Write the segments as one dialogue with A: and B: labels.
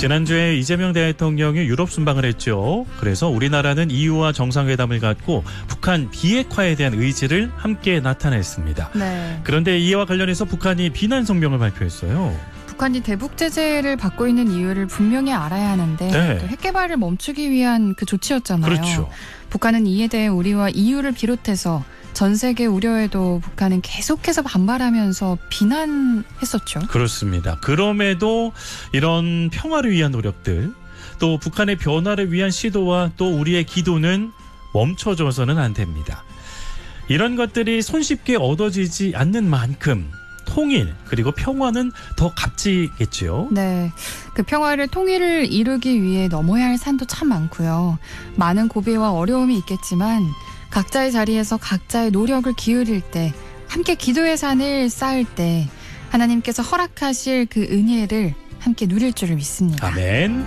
A: 지난주에 이재명 대통령이 유럽 순방을 했죠. 그래서 우리나라는 EU와 정상회담을 갖고 북한 비핵화에 대한 의지를 함께 나타냈습니다.
B: 네.
A: 그런데 이와 관련해서 북한이 비난 성명을 발표했어요.
B: 북한이 대북 제재를 받고 있는 이유를 분명히 알아야 하는데
A: 네.
B: 또 핵 개발을 멈추기 위한 그 조치였잖아요.
A: 그렇죠.
B: 북한은 이에 대해 우리와 EU를 비롯해서 전 세계 우려에도 북한은 계속해서 반발하면서 비난했었죠.
A: 그렇습니다. 그럼에도 이런 평화를 위한 노력들, 또 북한의 변화를 위한 시도와 또 우리의 기도는 멈춰져서는 안 됩니다. 이런 것들이 손쉽게 얻어지지 않는 만큼 통일 그리고 평화는 더 값지겠죠.
B: 네, 그 평화를 통일을 이루기 위해 넘어야 할 산도 참 많고요. 많은 고비와 어려움이 있겠지만 각자의 자리에서 각자의 노력을 기울일 때, 함께 기도의 산을 쌓을 때 하나님께서 허락하실 그 은혜를 함께 누릴 줄을 믿습니다.
A: 아멘.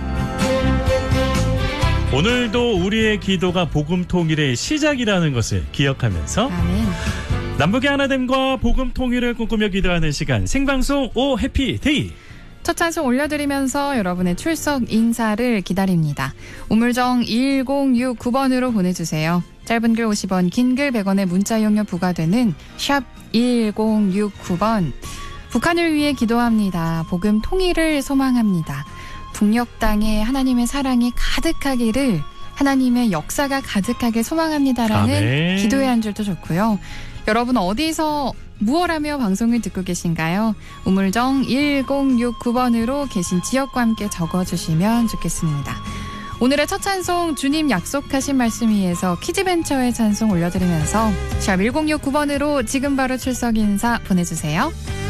A: 오늘도 우리의 기도가 복음 통일의 시작이라는 것을 기억하면서
B: 아멘.
A: 남북의 하나됨과 복음 통일을 꿈꾸며 기도하는 시간, 생방송 오 해피데이.
B: 첫 찬송 올려드리면서 여러분의 출석 인사를 기다립니다. 우물정 1069번으로 보내주세요. 짧은 글 50원, 긴 글 100원의 문자 이용료 부과되는 샵 1069번. 북한을 위해 기도합니다. 복음 통일을 소망합니다. 북녘 땅에 하나님의 사랑이 가득하기를, 하나님의 역사가 가득하게 소망합니다라는
A: 아멘.
B: 기도의 한 줄도 좋고요. 여러분 어디서 무엇하며 방송을 듣고 계신가요? 우물정 1069번으로 계신 지역과 함께 적어주시면 좋겠습니다. 오늘의 첫 찬송 주님 약속하신 말씀 위에서 키즈벤처의 찬송 올려드리면서 샵 1069번으로 지금 바로 출석 인사 보내주세요.